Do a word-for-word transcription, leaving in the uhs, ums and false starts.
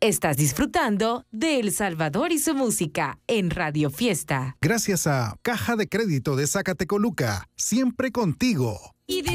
Estás disfrutando de El Salvador y su música en Radio Fiesta. Gracias a Caja de Crédito de Zacatecoluca, siempre contigo. Y de